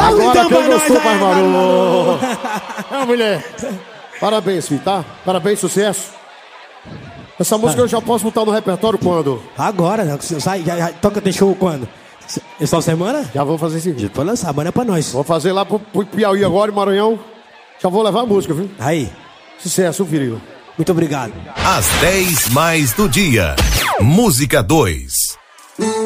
Agora que eu gostou, pai Maru. É, mulher. Parabéns, filho, tá? Parabéns, sucesso. Essa música eu já posso botar no repertório quando? Agora, toca, tem show quando? Essa semana? Já vou fazer esse vídeo. Pode lançar, a banda é pra nós. Vou fazer lá pro Piauí agora, em Maranhão. Já vou levar a música, viu? Aí. Sucesso, filho. Muito obrigado. Às 10 mais do dia. Música 2.